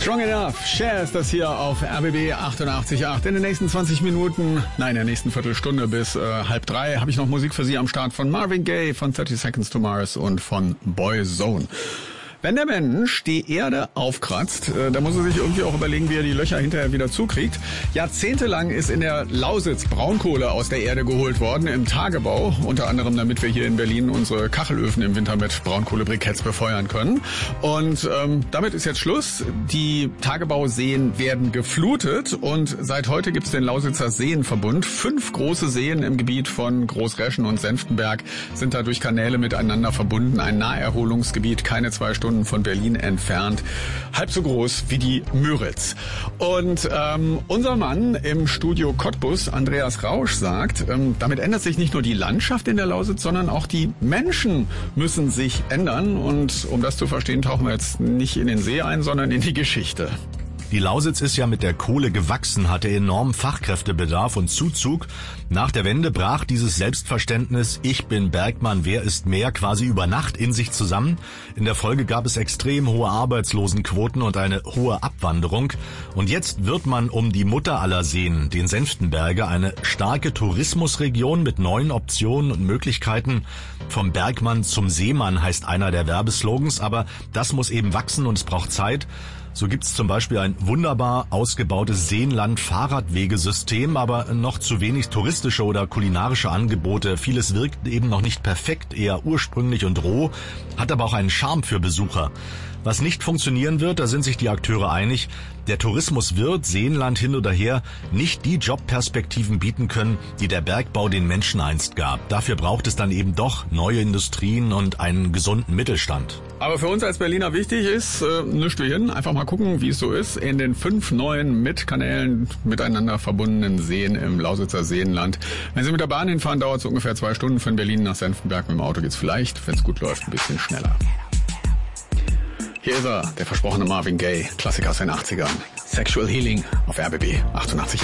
Strong Enough, Cher ist das hier auf RBB 88.8. In den nächsten 20 Minuten, nein, in der nächsten Viertelstunde bis 2:30 habe ich noch Musik für Sie am Start von Marvin Gaye, von 30 Seconds to Mars und von Boyzone. Wenn der Mensch die Erde aufkratzt, dann muss er sich irgendwie auch überlegen, wie er die Löcher hinterher wieder zukriegt. Jahrzehntelang ist in der Lausitz Braunkohle aus der Erde geholt worden im Tagebau, unter anderem damit wir hier in Berlin unsere Kachelöfen im Winter mit Braunkohlebriketts befeuern können. Und damit ist jetzt Schluss. Die Tagebauseen werden geflutet und seit heute gibt es den Lausitzer Seenverbund. 5 große Seen im Gebiet von Großreschen und Senftenberg sind da durch Kanäle miteinander verbunden. Ein Naherholungsgebiet, keine 2 Stunden von Berlin entfernt, halb so groß wie die Müritz. Und unser Mann im Studio Cottbus, Andreas Rausch, sagt, damit ändert sich nicht nur die Landschaft in der Lausitz, sondern auch die Menschen müssen sich ändern. Und um das zu verstehen, tauchen wir jetzt nicht in den See ein, sondern in die Geschichte. Die Lausitz ist ja mit der Kohle gewachsen, hatte enormen Fachkräftebedarf und Zuzug. Nach der Wende brach dieses Selbstverständnis, ich bin Bergmann, wer ist mehr, quasi über Nacht in sich zusammen. In der Folge gab es extrem hohe Arbeitslosenquoten und eine hohe Abwanderung. Und jetzt wird man um die Mutter aller Seen, den Senftenberger, eine starke Tourismusregion mit neuen Optionen und Möglichkeiten. Vom Bergmann zum Seemann heißt einer der Werbeslogans, aber das muss eben wachsen und es braucht Zeit. So gibt's zum Beispiel ein wunderbar ausgebautes Seenland-Fahrradwegesystem, aber noch zu wenig touristische oder kulinarische Angebote. Vieles wirkt eben noch nicht perfekt, eher ursprünglich und roh, hat aber auch einen Charme für Besucher. Was nicht funktionieren wird, da sind sich die Akteure einig, der Tourismus wird, Seenland hin oder her, nicht die Jobperspektiven bieten können, die der Bergbau den Menschen einst gab. Dafür braucht es dann eben doch neue Industrien und einen gesunden Mittelstand. Aber für uns als Berliner wichtig ist, nichts wie hin, einfach mal gucken, wie es so ist, in den 5 neuen mit Kanälen miteinander verbundenen Seen im Lausitzer Seenland. Wenn Sie mit der Bahn hinfahren, dauert es ungefähr 2 Stunden von Berlin nach Senftenberg. Mit dem Auto geht's vielleicht, wenn es gut läuft, ein bisschen schneller. Hier ist er, der versprochene Marvin Gaye, Klassiker aus den 80ern. Sexual Healing auf RBB 88.8.